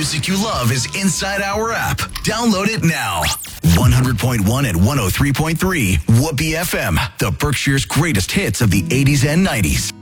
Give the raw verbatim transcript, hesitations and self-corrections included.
music you love is inside our app. Download it now. one hundred point one and one oh three point three Whoopee F M, the Berkshire's greatest hits of the eighties and nineties.